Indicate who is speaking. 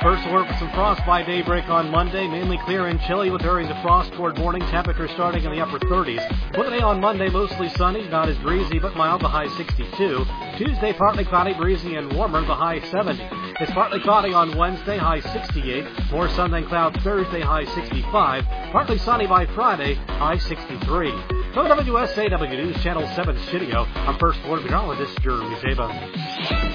Speaker 1: First alert for some frost by daybreak on Monday, mainly clear and chilly with areas of frost toward morning. Temperature starting in the upper 30s. For the day on Monday, mostly sunny, not as breezy, but mild, the high 62. Tuesday, partly cloudy, breezy, and warmer, the high 70. It's partly cloudy on Wednesday, high 68. More sun than clouds Thursday, high 65. Partly sunny by Friday, high 63. From the WSAW News Channel 7 studio, I'm First Alert Meteorologist Jeremy Zabin.